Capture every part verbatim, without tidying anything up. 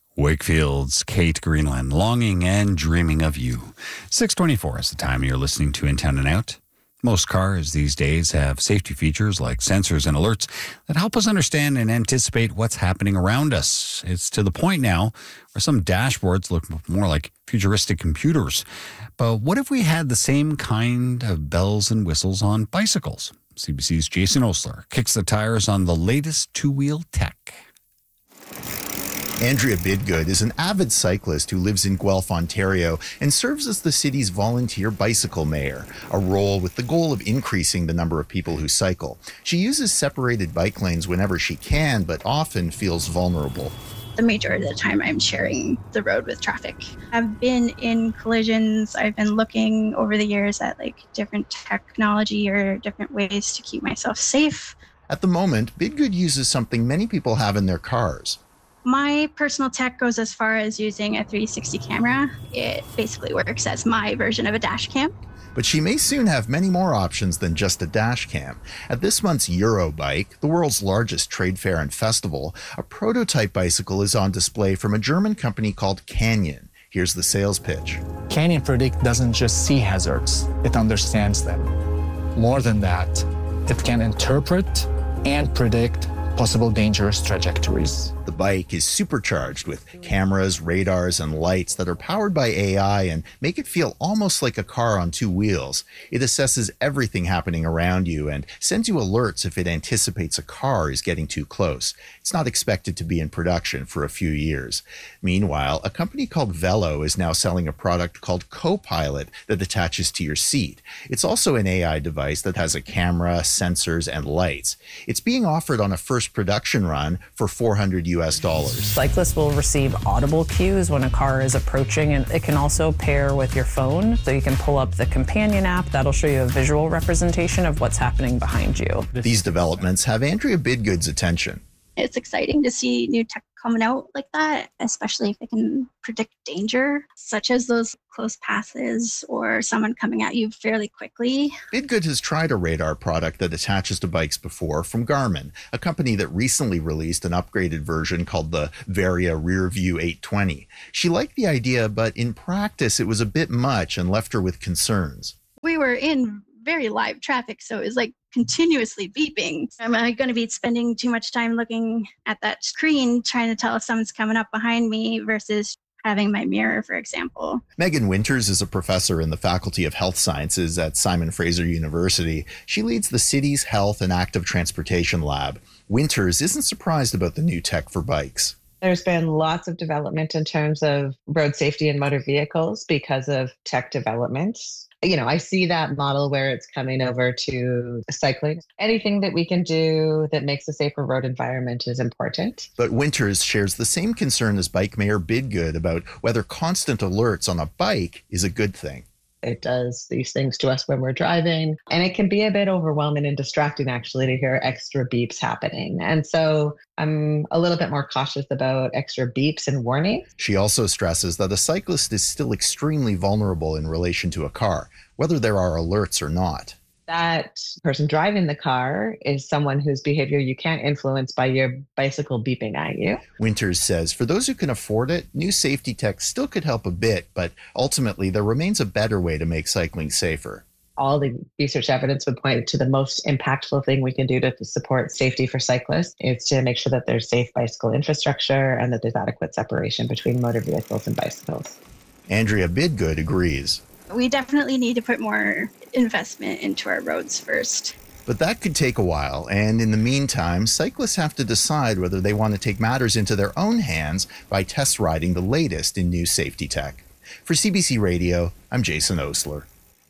Wakefield's Kate Greenland, Longing and Dreaming of You. six twenty-four is the time you're listening to In Town and Out. Most cars these days have safety features like sensors and alerts that help us understand and anticipate what's happening around us. It's to the point now where some dashboards look more like futuristic computers. But what if we had the same kind of bells and whistles on bicycles? C B C's Jason Osler kicks the tires on the latest two-wheel tech. Andrea Bidgood is an avid cyclist who lives in Guelph, Ontario, and serves as the city's volunteer bicycle mayor, a role with the goal of increasing the number of people who cycle. She uses separated bike lanes whenever she can, but often feels vulnerable. The majority of the time I'm sharing the road with traffic. I've been in collisions. I've been looking over the years at like different technology or different ways to keep myself safe. At the moment, Bidgood uses something many people have in their cars. My personal tech goes as far as using a three sixty camera. It basically works as my version of a dash cam. But she may soon have many more options than just a dash cam. At this month's Eurobike, the world's largest trade fair and festival, a prototype bicycle is on display from a German company called Canyon. Here's the sales pitch. Canyon Predict doesn't just see hazards, it understands them. More than that, it can interpret and predict possible dangerous trajectories. The bike is supercharged with cameras, radars, and lights that are powered by A I and make it feel almost like a car on two wheels. It assesses everything happening around you and sends you alerts if it anticipates a car is getting too close. It's not expected to be in production for a few years. Meanwhile, a company called Velo is now selling a product called Copilot that attaches to your seat. It's also an A I device that has a camera, sensors, and lights. It's being offered on a first production run for four hundred U S dollars. Cyclists will receive audible cues when a car is approaching, and it can also pair with your phone. So you can pull up the companion app that'll show you a visual representation of what's happening behind you. These developments have Andrea Bidgood's attention. It's exciting to see new tech coming out like that, especially if it can predict danger, such as those close passes or someone coming at you fairly quickly. Bidgood has tried a radar product that attaches to bikes before from Garmin, a company that recently released an upgraded version called the Varia Rearview eight twenty. She liked the idea, but in practice it was a bit much and left her with concerns. We were in very live traffic, so it was like continuously beeping. Am I going to be spending too much time looking at that screen trying to tell if someone's coming up behind me versus having my mirror, for example? Megan Winters is a professor in the Faculty of Health Sciences at Simon Fraser University. She leads the city's Health and Active Transportation Lab. Winters isn't surprised about the new tech for bikes. There's been lots of development in terms of road safety and motor vehicles because of tech development. You know, I see that model where it's coming over to cycling. Anything that we can do that makes a safer road environment is important. But Winters shares the same concern as Bike Mayor Bidgood about whether constant alerts on a bike is a good thing. It does these things to us when we're driving, and it can be a bit overwhelming and distracting, actually, to hear extra beeps happening. And so I'm a little bit more cautious about extra beeps and warnings. She also stresses that a cyclist is still extremely vulnerable in relation to a car, whether there are alerts or not. That person driving the car is someone whose behavior you can't influence by your bicycle beeping at you. Winters says for those who can afford it, new safety tech still could help a bit, but ultimately there remains a better way to make cycling safer. All the research evidence would point to the most impactful thing we can do to support safety for cyclists is to make sure that there's safe bicycle infrastructure and that there's adequate separation between motor vehicles and bicycles. Andrea Bidgood agrees. We definitely need to put more investment into our roads first. But that could take a while, and in the meantime, cyclists have to decide whether they want to take matters into their own hands by test riding the latest in new safety tech. For C B C Radio, I'm Jason Osler.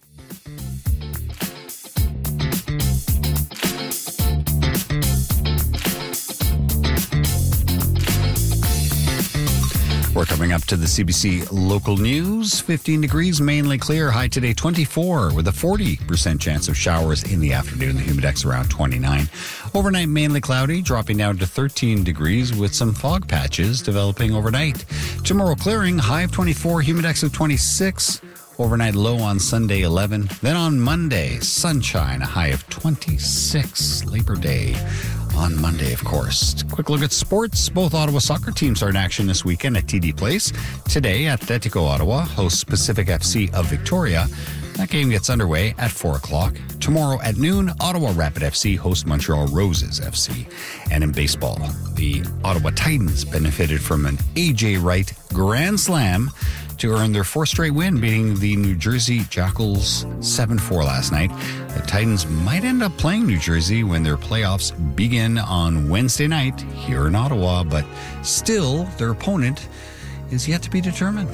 We're coming up to the C B C local news. fifteen degrees, mainly clear. High today twenty-four with a forty percent chance of showers in the afternoon. The humidex around twenty-nine. Overnight mainly cloudy, dropping down to thirteen degrees with some fog patches developing overnight. Tomorrow clearing, high of twenty-four, humidex of twenty-six. Overnight low on Sunday, eleven. Then on Monday, sunshine, a high of twenty-six. Labor Day on Monday, of course. Quick look at sports. Both Ottawa soccer teams are in action this weekend at T D Place. Today, Atletico Ottawa hosts Pacific F C of Victoria. That game gets underway at four o'clock. Tomorrow at noon, Ottawa Rapid F C hosts Montreal Roses F C. And in baseball, the Ottawa Titans benefited from an A J Wright grand slam to earn their fourth straight win, beating the New Jersey Jackals seven four last night. The Titans might end up playing New Jersey when their playoffs begin on Wednesday night here in Ottawa, but still, their opponent is yet to be determined.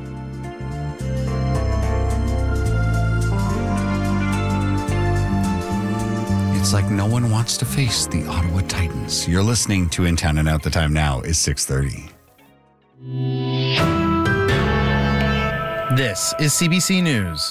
It's like no one wants to face the Ottawa Titans. You're listening to In Town and Out. The time now is six thirty. This is C B C News.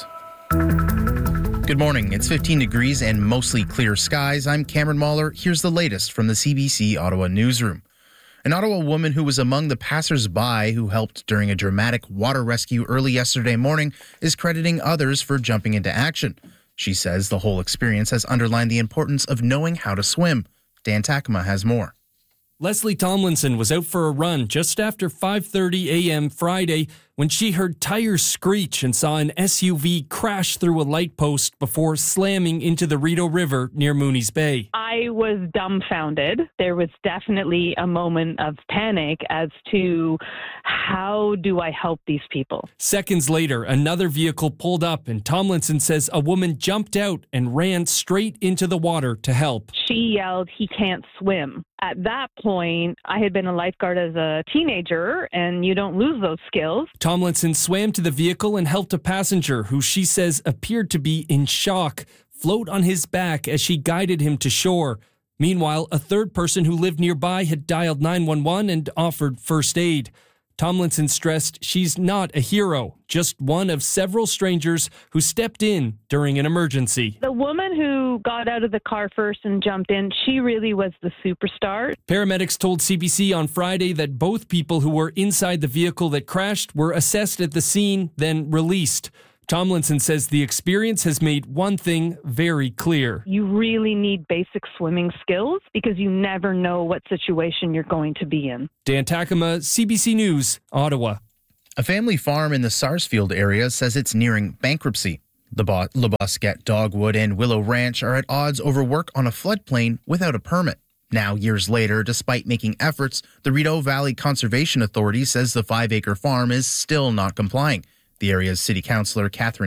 Good morning. It's fifteen degrees and mostly clear skies. I'm Cameron Mahler. Here's the latest from the C B C Ottawa newsroom. An Ottawa woman who was among the passers-by who helped during a dramatic water rescue early yesterday morning is crediting others for jumping into action. She says the whole experience has underlined the importance of knowing how to swim. Dan Takema has more. Leslie Tomlinson was out for a run just after five thirty a.m. Friday when she heard tires screech and saw an S U V crash through a light post before slamming into the Rideau River near Mooney's Bay. I was dumbfounded. There was definitely a moment of panic as to how do I help these people? Seconds later, another vehicle pulled up and Tomlinson says a woman jumped out and ran straight into the water to help. She yelled, "He can't swim." At that point, I had been a lifeguard as a teenager, and you don't lose those skills. Tomlinson swam to the vehicle and helped a passenger who she says appeared to be in shock float on his back as she guided him to shore. Meanwhile, a third person who lived nearby had dialed nine one one and offered first aid. Tomlinson stressed she's not a hero, just one of several strangers who stepped in during an emergency. The woman who got out of the car first and jumped in, she really was the superstar. Paramedics told C B C on Friday that both people who were inside the vehicle that crashed were assessed at the scene, then released. Tomlinson says the experience has made one thing very clear. You really need basic swimming skills because you never know what situation you're going to be in. Dan Takema, C B C News, Ottawa. A family farm in the Sarsfield area says it's nearing bankruptcy. The Le Bosquet, Dogwood, and Willow Ranch are at odds over work on a floodplain without a permit. Now, years later, despite making efforts, the Rideau Valley Conservation Authority says the five-acre farm is still not complying. The area's city councillor, Catherine